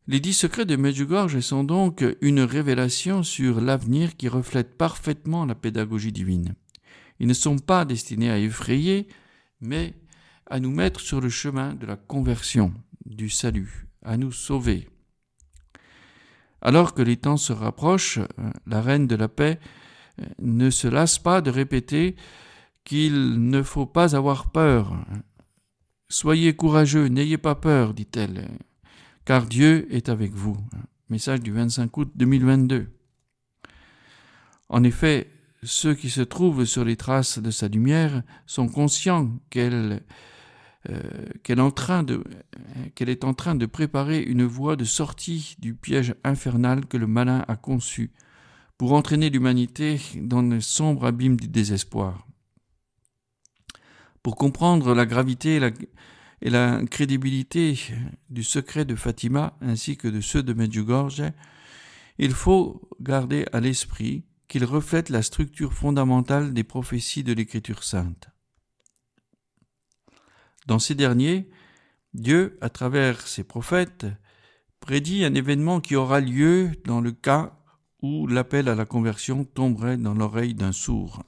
Les 10 secrets de Medjugorje sont donc une révélation sur l'avenir qui reflète parfaitement la pédagogie divine. Ils ne sont pas destinés à effrayer, mais à nous mettre sur le chemin de la conversion, du salut, à nous sauver. Alors que les temps se rapprochent, la reine de la paix ne se lasse pas de répéter qu'il ne faut pas avoir peur. Soyez courageux, n'ayez pas peur, dit-elle, car Dieu est avec vous. Message du 25 août 2022. En effet, ceux qui se trouvent sur les traces de sa lumière sont conscients qu'elle est en train de préparer une voie de sortie du piège infernal que le malin a conçu pour entraîner l'humanité dans le sombre abîme du désespoir. Pour comprendre la gravité et la crédibilité du secret de Fatima ainsi que de ceux de Medjugorje, il faut garder à l'esprit qu'ils reflètent la structure fondamentale des prophéties de l'Écriture sainte. Dans ces derniers, Dieu, à travers ses prophètes, prédit un événement qui aura lieu dans le cas où l'appel à la conversion tomberait dans l'oreille d'un sourd.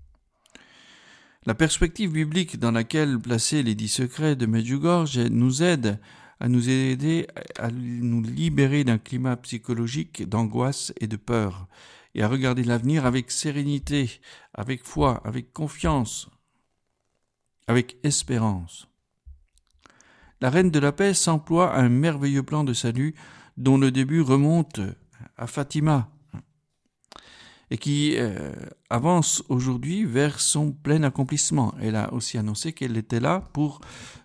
La perspective biblique dans laquelle placer les 10 secrets de Medjugorje nous aide à nous libérer d'un climat psychologique d'angoisse et de peur, et à regarder l'avenir avec sérénité, avec foi, avec confiance, avec espérance. La reine de la paix s'emploie à un merveilleux plan de salut dont le début remonte à Fatima et qui avance aujourd'hui vers son plein accomplissement. Elle a aussi annoncé qu'elle était là pour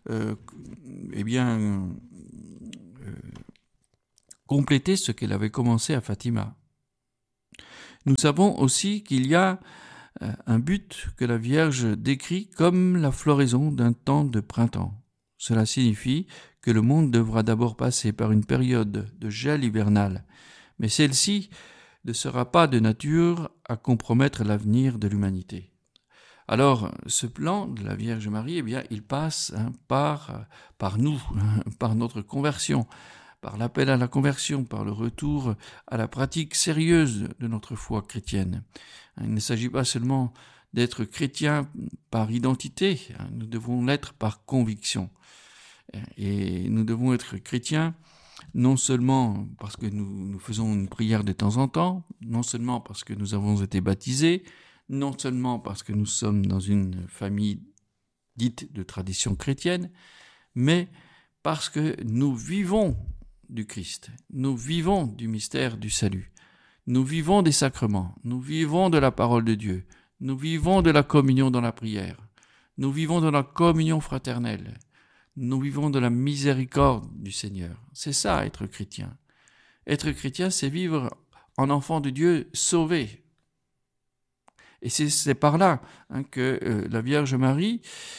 compléter ce qu'elle avait commencé à Fatima. Nous savons aussi qu'il y a un but que la Vierge décrit comme la floraison d'un temps de printemps. Cela signifie que le monde devra d'abord passer par une période de gel hivernal, mais celle-ci ne sera pas de nature à compromettre l'avenir de l'humanité. Alors, ce plan de la Vierge Marie, il passe par nous, par notre conversion, par l'appel à la conversion, par le retour à la pratique sérieuse de notre foi chrétienne. Il ne s'agit pas seulement d'être chrétien par identité, nous devons l'être par conviction. Et nous devons être chrétiens non seulement parce que nous faisons une prière de temps en temps, non seulement parce que nous avons été baptisés, non seulement parce que nous sommes dans une famille dite de tradition chrétienne, mais parce que nous vivons du Christ, nous vivons du mystère du salut, nous vivons des sacrements, nous vivons de la parole de Dieu, nous vivons de la communion dans la prière, nous vivons de la communion fraternelle, nous vivons de la miséricorde du Seigneur. C'est ça, être chrétien. Être chrétien, c'est vivre en enfant de Dieu sauvé. Et c'est par là que la Vierge Marie,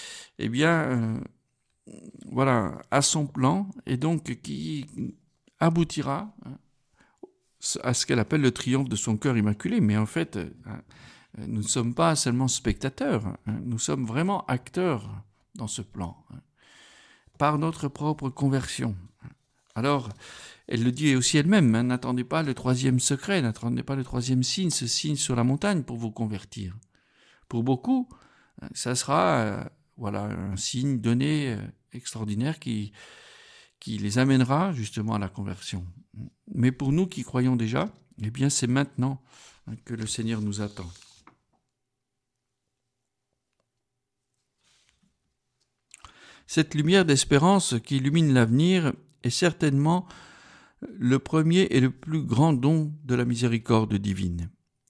a son plan, et donc qui aboutira à ce qu'elle appelle le triomphe de son cœur immaculé. Mais en fait, nous ne sommes pas seulement spectateurs, nous sommes vraiment acteurs dans ce plan, par notre propre conversion. Alors, elle le dit aussi elle-même, n'attendez pas le 3e secret, n'attendez pas le 3e signe, ce signe sur la montagne pour vous convertir. Pour beaucoup, ça sera un signe donné extraordinaire qui les amènera justement à la conversion. Mais pour nous qui croyons déjà, c'est maintenant que le Seigneur nous attend. Cette lumière d'espérance qui illumine l'avenir est certainement le premier et le plus grand don de la miséricorde divine.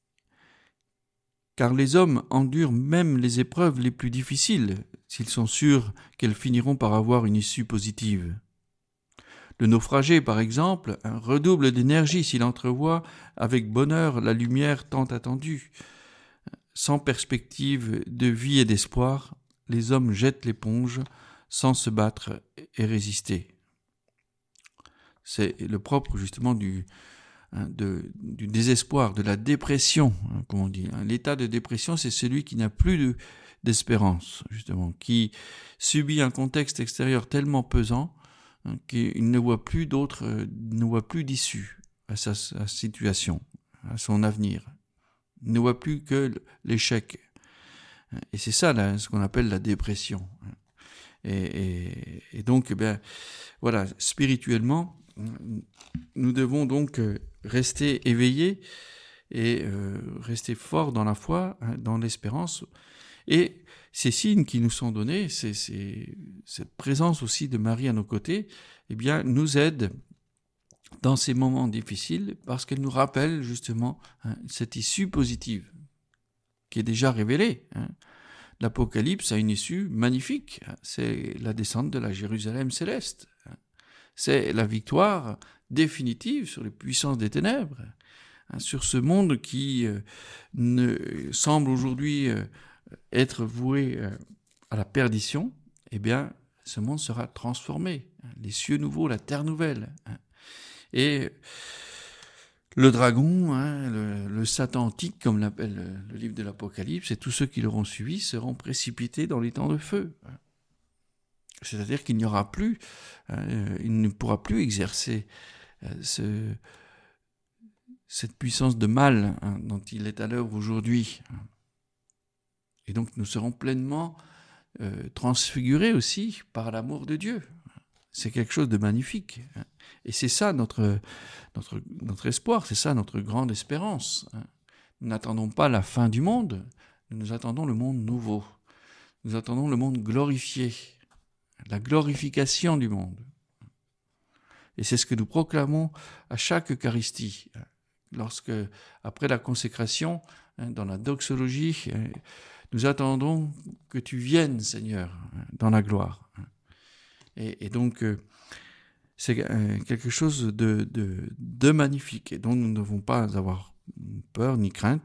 Car les hommes endurent même les épreuves les plus difficiles s'ils sont sûrs qu'elles finiront par avoir une issue positive. Le naufragé, par exemple, redouble d'énergie s'il entrevoit avec bonheur la lumière tant attendue. Sans perspective de vie et d'espoir, les hommes jettent l'éponge sans se battre et résister. C'est le propre justement du désespoir, de la dépression, comme on dit. L'état de dépression, c'est celui qui n'a plus d'espérance, justement, qui subit un contexte extérieur tellement pesant qu'il ne voit plus ne voit plus d'issue à sa situation, à son avenir. Il ne voit plus que l'échec. Et c'est ça, là, ce qu'on appelle la dépression. Et donc, voilà, spirituellement, nous devons donc rester éveillés et rester forts dans la foi, dans l'espérance. Et ces signes qui nous sont donnés, cette présence aussi de Marie à nos côtés, nous aident dans ces moments difficiles parce qu'elle nous rappelle justement cette issue positive qui est déjà révélée. L'Apocalypse a une issue magnifique, c'est la descente de la Jérusalem céleste. C'est la victoire définitive sur les puissances des ténèbres, sur ce monde qui ne semble aujourd'hui être voué à la perdition. Ce monde sera transformé, les cieux nouveaux, la terre nouvelle. Et le dragon, le Satan antique, comme l'appelle le livre de l'Apocalypse, et tous ceux qui l'auront suivi seront précipités dans les temps de feu. C'est-à-dire qu'il n'y aura plus, il ne pourra plus exercer cette puissance de mal dont il est à l'œuvre aujourd'hui. Et donc nous serons pleinement transfigurés aussi par l'amour de Dieu. C'est quelque chose de magnifique. Et c'est ça notre espoir, c'est ça notre grande espérance. Nous n'attendons pas la fin du monde, nous attendons le monde nouveau. Nous attendons le monde glorifié, la glorification du monde. Et c'est ce que nous proclamons à chaque Eucharistie. Lorsque, après la consécration, dans la doxologie, nous attendons que tu viennes, Seigneur, dans la gloire. Et donc, c'est quelque chose de magnifique et dont nous ne devons pas avoir peur ni crainte.